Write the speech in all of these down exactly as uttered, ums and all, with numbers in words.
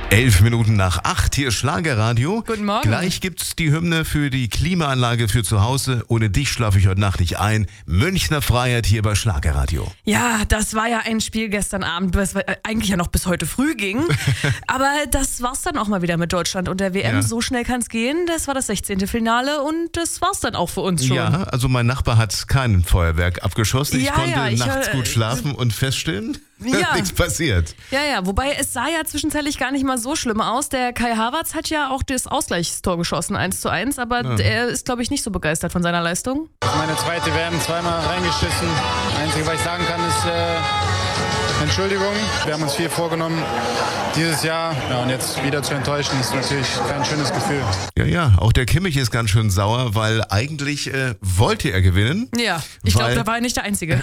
Elf Minuten nach acht, hier ist Schlagerradio. Guten Morgen. Gleich gibt's die Hymne für die Klimaanlage für zu Hause. Ohne dich schlafe ich heute Nacht nicht ein. Münchner Freiheit hier bei Schlagerradio. Ja, das war ja ein Spiel gestern Abend, was eigentlich ja noch bis heute früh ging. Aber das war's dann auch mal wieder mit Deutschland und der W M. Ja. So schnell kann's gehen. Das war das sechzehnte Finale und das war's dann auch für uns schon. Ja, also mein Nachbar hat kein Feuerwerk abgeschossen. Ich Ja, konnte ja, ich, nachts äh, gut schlafen und feststellen, Ja. nichts passiert. Ja, ja, wobei es sah ja zwischenzeitlich gar nicht mal so schlimm aus. Der Kai Havertz hat ja auch das Ausgleichstor geschossen, eins zu eins, aber Ja. er ist, glaube ich, nicht so begeistert von seiner Leistung. Das ist meine zweite W M, zweimal reingeschissen. Das Einzige, was ich sagen kann, ist äh, Entschuldigung. Wir haben uns viel vorgenommen dieses Jahr. Ja, und jetzt wieder zu enttäuschen, ist natürlich kein schönes Gefühl. Ja, ja, auch der Kimmich ist ganz schön sauer, weil eigentlich äh, wollte er gewinnen. Ja, ich Weil- glaube, da war er nicht der Einzige.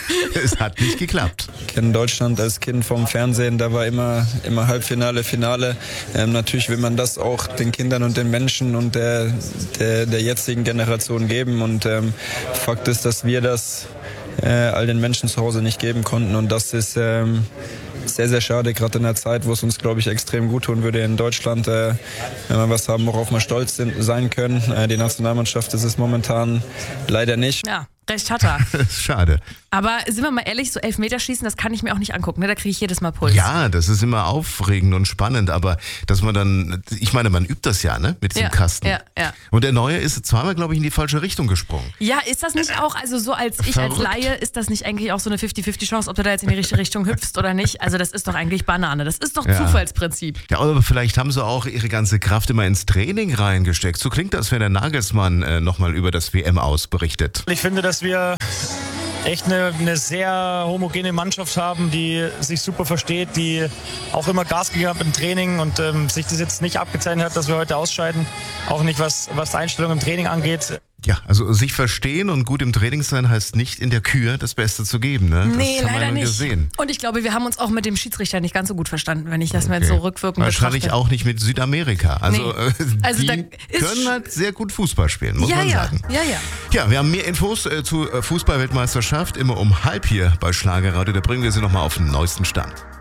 Es hat nicht geklappt. Ich kenne Deutschland als Kind vom Fernsehen, da war immer, immer Halbfinale, Finale. Ähm, natürlich will man das auch den Kindern und den Menschen und der, der, der jetzigen Generation geben. Und ähm, Fakt ist, dass wir das äh, all den Menschen zu Hause nicht geben konnten. Und das ist ähm, sehr, sehr schade, gerade in der Zeit, wo es uns, glaube ich, extrem gut tun würde in Deutschland, äh, wenn wir was haben, worauf wir stolz sind, sein können. Äh, die Nationalmannschaft ist es momentan leider nicht. Ja, recht hat er. Das ist schade. Aber sind wir mal ehrlich, so Elfmeterschießen, das kann ich mir auch nicht angucken. Ne? Da kriege ich jedes Mal Puls. Ja, das ist immer aufregend und spannend, aber dass man dann, ich meine, man übt das ja, ne, mit diesem Ja, Kasten. ja, ja. Und der Neue ist zweimal, glaube ich, in die falsche Richtung gesprungen. Ja, ist das nicht auch, also so als ich als Verrückt. Laie, ist das nicht eigentlich auch so eine fünfzig fünfzig Chance, ob du da jetzt in die richtige Richtung hüpfst oder nicht? Also das ist doch eigentlich Banane. Das ist doch Ja. Zufallsprinzip. Ja, aber vielleicht haben sie auch ihre ganze Kraft immer ins Training reingesteckt. So klingt das, wenn der Nagelsmann äh, nochmal über das W M aus berichtet. Ich finde, dass wir echt eine, eine sehr homogene Mannschaft haben, die sich super versteht, die auch immer Gas gegeben hat im Training und ähm, sich das jetzt nicht abgezeichnet hat, dass wir heute ausscheiden. Auch nicht, was, was Einstellung im Training angeht. Ja, also sich verstehen und gut im Training sein heißt nicht in der Kür das Beste zu geben, ne? Nee, das haben leider wir nicht. gesehen. Und ich glaube, wir haben uns auch mit dem Schiedsrichter nicht ganz so gut verstanden, wenn ich das mal jetzt so rückwirkend Wahrscheinlich betrachte. auch nicht mit Südamerika. Also, Nee. äh, Also die da ist können sch- halt sehr gut Fußball spielen, muss Ja, man ja, sagen. ja, ja. Ja, wir haben mehr Infos äh, zu äh, Fußball-Weltmeisterschaft immer um halb hier bei Schlagerradio. Da bringen wir sie nochmal auf den neuesten Stand.